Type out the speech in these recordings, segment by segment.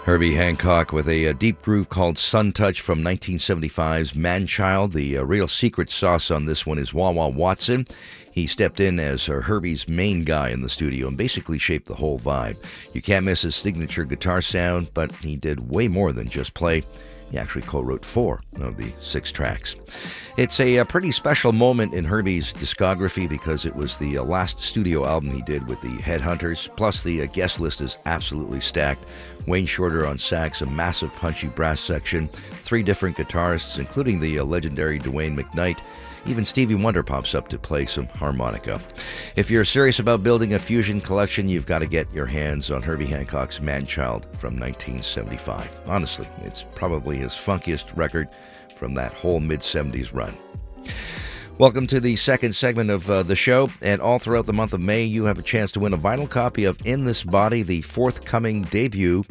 Herbie Hancock with a deep groove called Sun Touch from 1975's Manchild. The real secret sauce on this one is Wah Wah Watson. He stepped in as Herbie's main guy in the studio and basically shaped the whole vibe. You can't miss his signature guitar sound, but he did way more than just play. He actually co-wrote 4 of the 6 tracks. It's a pretty special moment in Herbie's discography because it was the last studio album he did with the Headhunters, plus the guest list is absolutely stacked. Wayne Shorter on sax, a massive punchy brass section, 3 different guitarists, including the legendary Dwayne McKnight. Even Stevie Wonder pops up to play some harmonica. If you're serious about building a fusion collection, you've got to get your hands on Herbie Hancock's Manchild from 1975. Honestly, it's probably his funkiest record from that whole mid-70s run. Welcome to the second segment of the show, and all throughout the month of May, you have a chance to win a vinyl copy of In This Body, the forthcoming debut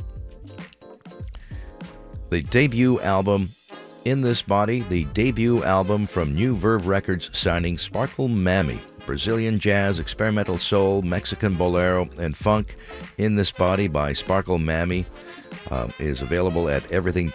album In This Body, the debut album from New Verve Records signing Sparkle Mammy. Brazilian jazz, experimental soul, Mexican bolero, and funk. In This Body by Sparkle Mammy is available at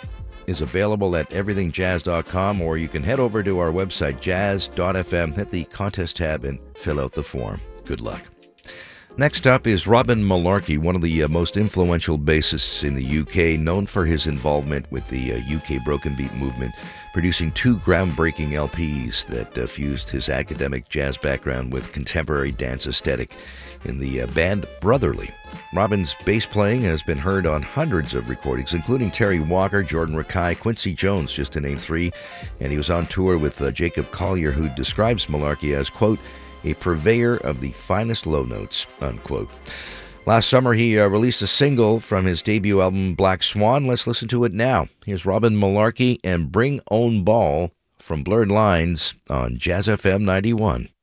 everythingjazz.com, or you can head over to our website, jazz.fm, hit the contest tab, and fill out the form. Good luck. Next up is Robin Malarkey, one of the most influential bassists in the UK, known for his involvement with the UK broken beat movement, producing 2 groundbreaking LPs that fused his academic jazz background with contemporary dance aesthetic in the band Brotherly. Robin's bass playing has been heard on hundreds of recordings, including Terry Walker, Jordan Rakei, Quincy Jones, just to name 3, and he was on tour with Jacob Collier, who describes Malarkey as, quote, a purveyor of the finest low notes, unquote. Last summer, he released a single from his debut album, Black Swan. Let's listen to it now. Here's Robin Malarkey and Bring Own Ball from Blurred Lines on Jazz FM 91.